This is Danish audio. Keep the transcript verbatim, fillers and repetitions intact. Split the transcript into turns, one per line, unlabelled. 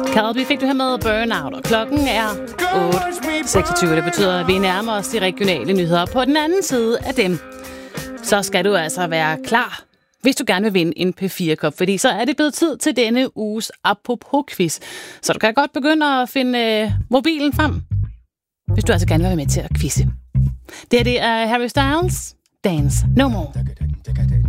Calby fik du her med Burnout, og klokken er otte seksogtyve. Det betyder, at vi nærmer os de regionale nyheder. På den anden side af dem, så skal du altså være klar, hvis du gerne vil vinde en P fire kop, fordi så er det blevet tid til denne uges Apropos-quiz. Så du kan godt begynde at finde øh, mobilen frem, hvis du altså gerne vil være med til at quizze. Det her det er Harry Styles, Dance No More.